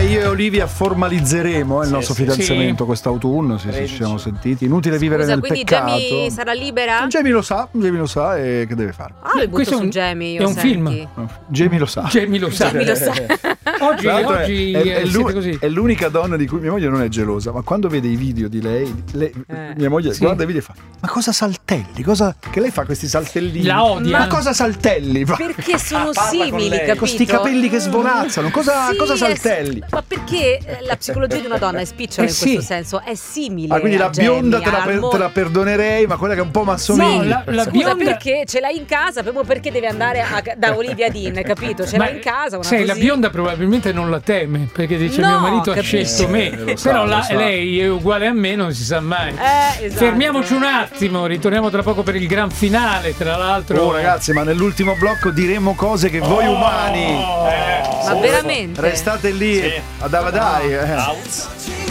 io e Olivia formalizzeremo il nostro fidanzamento quest'autunno. Sì, ci siamo sentiti. Inutile vivere nel quindi peccato. Jamie sarà libera? Jamie lo sa e che deve fare? Questo è un Jamie. È un film. Jamie lo sa. Jamie lo sa. Oggi siete così. È l'unica donna di cui mia moglie non è gelosa, ma quando vede i video di lei mia moglie guarda i video e fa: ma cosa saltelli? Che lei fa questi saltellini? La odia. Ma cosa saltelli? Perché sono simili, capito? Con questi capelli che svolazzano. Cosa saltelli? Ma perché la psicologia di una donna è spicciola in questo senso? È simile. Quindi la bionda te la perdonerei, ma quella che un po' mi assomiglia. No, la Scusa, bionda perché ce l'hai in casa, proprio perché deve andare da Olivia Dean, capito? Ce l'hai in casa una così. La bionda probabilmente non la teme, perché dice mio marito ha scelto me. Però lei è uguale a me, non si sa mai. Esatto. Fermiamoci un attimo, ritorniamo tra poco per il gran finale, tra l'altro. Oh ragazzi, ma nell'ultimo blocco diremo cose che voi umani ma veramente restate lì a Davadai.